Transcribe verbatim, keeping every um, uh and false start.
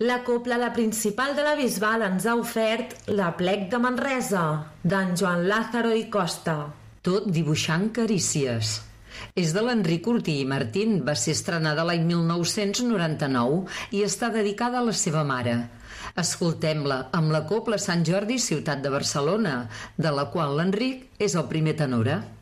La cobla La Principal de la Bisbal ens ha ofert L'Aplec de Manresa, d'en Joan Lázaro i Costa. Tot dibuixant carícies. És de l'Enric Ortí i Martín, va ser estrenada l'any mil nou-cents noranta-nou i està dedicada a la seva mare. Escoltem-la amb la cobla Sant Jordi, ciutat de Barcelona, de la qual l'Enric és el primer tenora.